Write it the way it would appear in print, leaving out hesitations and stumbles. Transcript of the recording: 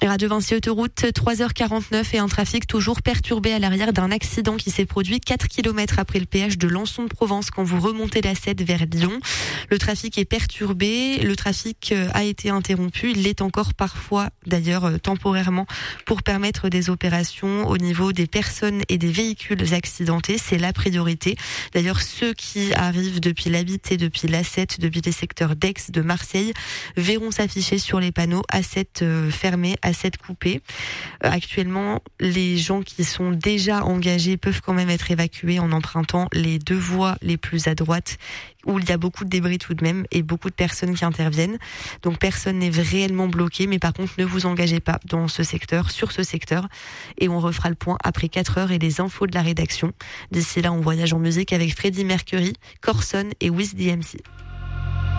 Radio Vinci Autoroute, 3h49 et un trafic toujours perturbé à l'arrière d'un accident qui s'est produit 4 km après le péage de Lançon-de-Provence quand vous remontez la 7 vers Lyon. Le trafic est perturbé, le trafic a été interrompu, il l'est encore parfois d'ailleurs temporairement pour permettre des opérations au niveau des personnes et des véhicules accidentés, c'est la priorité. D'ailleurs, ceux qui arrivent depuis l'Habité, depuis l'A7, depuis les secteurs d'Aix, de Marseille, verront s'afficher sur les panneaux A7 fermé, A7 coupé. Actuellement, les gens qui sont déjà engagés peuvent quand même être évacués en empruntant les 2 voies les plus à droite où il y a beaucoup de débris tout de même et beaucoup de personnes qui interviennent. Donc personne n'est réellement bloqué, mais par contre ne vous engagez pas dans ce secteur, sur ce secteur. Et on refera le point après 4 heures et les infos de la rédaction. D'ici là, on voyage en musique avec Freddie Mercury, Corson et Wiz DMC.